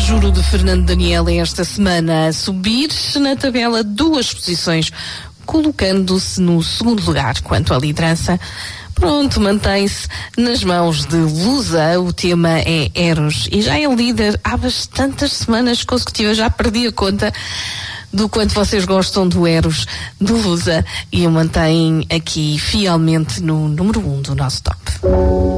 Juro de Fernando Daniel é esta semana a subir na tabela 2 posições, colocando-se no segundo lugar. Quanto à liderança, pronto, mantém-se nas mãos de Lusa. O tema é Eros e já é líder há bastantes semanas consecutivas. Já perdi a conta do quanto vocês gostam do Eros, do Lusa, e o mantém aqui fielmente no número 1 do nosso top.